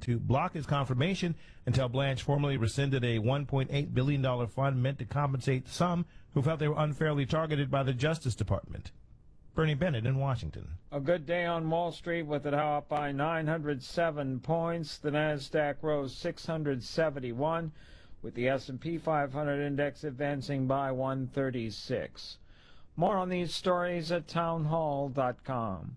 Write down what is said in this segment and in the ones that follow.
to block his confirmation until Blanche formally rescinded a $1.8 billion fund meant to compensate some who felt they were unfairly targeted by the Justice Department. Bernie Bennett in Washington. A good day on Wall Street with the Dow up by 907 points. The Nasdaq rose 671, with the S&P 500 index advancing by 136. More on these stories at townhall.com.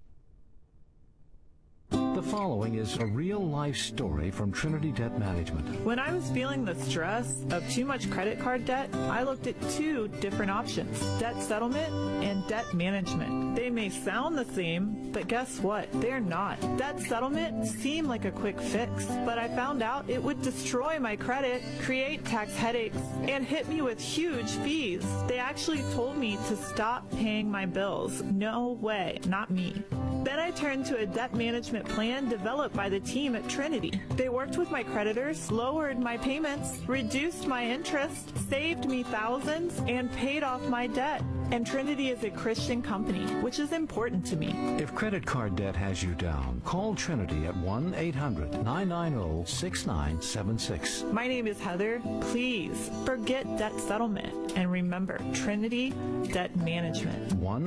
The following is a real-life story from Trinity Debt Management. When I was feeling the stress of too much credit card debt, I looked at two different options: debt settlement and debt management. They may sound the same, but guess what? They're not. Debt settlement seemed like a quick fix, but I found out it would destroy my credit, create tax headaches, and hit me with huge fees. They actually told me to stop paying my bills. No way, not me. Then I turned to a debt management plan developed by the team at Trinity. They worked with my creditors, lowered my payments, reduced my interest, saved me thousands, and paid off my debt. And Trinity is a Christian company, which is important to me. If credit card debt has you down, call Trinity at 1-800-990-6976. My name is Heather. Please forget debt settlement and remember Trinity Debt Management.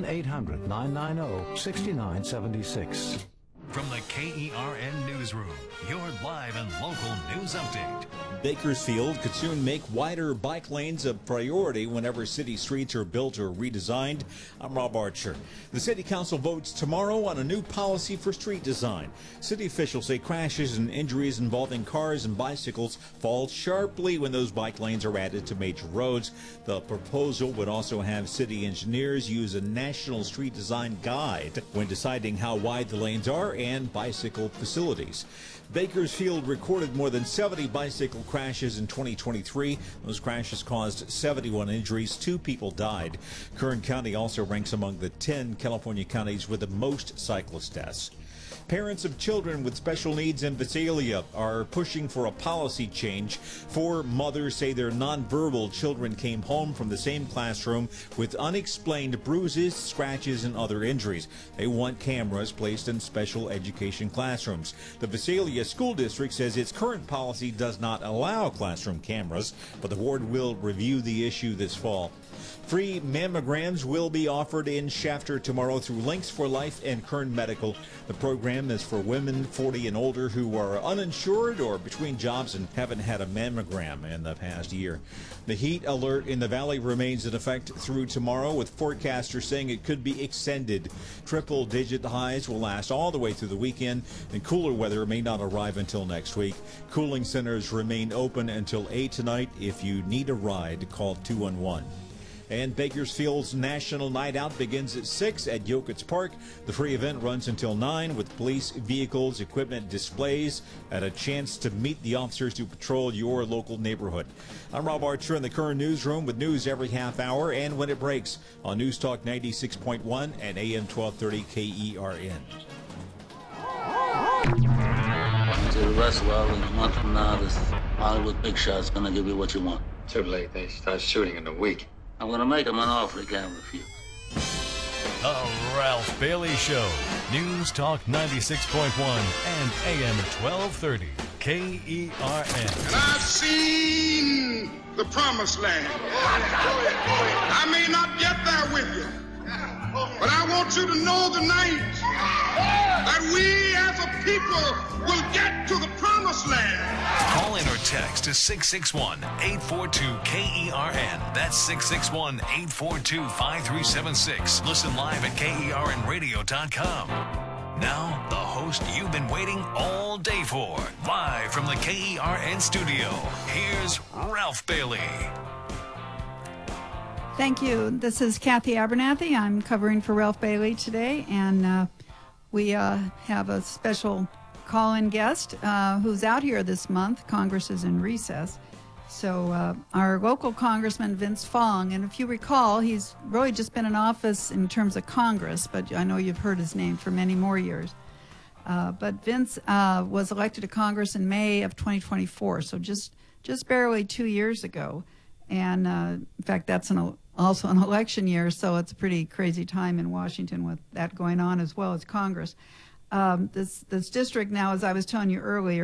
1-800-990-6976. From the KERN Newsroom, your live and local news update. Bakersfield could soon make wider bike lanes a priority whenever city streets are built or redesigned. I'm Rob Archer. The city council votes tomorrow on a new policy for street design. City officials say crashes and injuries involving cars and bicycles fall sharply when those bike lanes are added to major roads. The proposal would also have city engineers use a national street design guide when deciding how wide the lanes are and bicycle facilities. Bakersfield recorded more than 70 bicycle crashes in 2023. Those crashes caused 71 injuries. 2 people died. Kern County also ranks among the 10 California counties with the most cyclist deaths. Parents of children with special needs in Visalia are pushing for a policy change. 4 mothers say their nonverbal children came home from the same classroom with unexplained bruises, scratches, and other injuries. They want cameras placed in special education classrooms. The Visalia School District says its current policy does not allow classroom cameras, but the board will review the issue this fall. Free mammograms will be offered in Shafter tomorrow through Links for Life and Kern Medical. The program is for women 40 and older who are uninsured or between jobs and haven't had a mammogram in the past year. The heat alert in the valley remains in effect through tomorrow, with forecasters saying it could be extended. Triple-digit highs will last all the way through the weekend, and cooler weather may not arrive until next week. Cooling centers remain open until 8 tonight. If you need a ride, call 211. And Bakersfield's National Night Out begins at 6 at Yokitz Park. The free event runs until 9 with police vehicles, equipment, displays, and a chance to meet the officers who patrol your local neighborhood. I'm Rob Archer in the Kern Newsroom with news every half hour and when it breaks on News Talk 96.1 and AM 1230 KERN. To the rest, well, in a month from now, this Hollywood big shot's gonna give you what you want. Too late. They start shooting in a week. I'm gonna make him an offer he can't refuse. The Ralph Bailey Show. News Talk 96.1 and AM 1230 KERN. And I've seen the promised land. I may not get there with you, but I want you to know tonight that we as a people will get to the promised land. Call in or text to 661-842-KERN. That's 661-842-5376. Listen live at KERNradio.com. Now, the host you've been waiting all day for. Live from the KERN studio, here's Ralph Bailey. Thank you. This is Kathy Abernathy. I'm covering for Ralph Bailey today, and we have a special call-in guest who's out here this month. Congress is in recess. So our local Congressman, Vince Fong, and if you recall, he's really just been in office in terms of Congress, but I know you've heard his name for many more years. But Vince was elected to Congress in May of 2024, so just barely 2 years ago. And in fact, that's also an election year, so it's a pretty crazy time in Washington with that going on as well as Congress. This district now, as I was telling you earlier,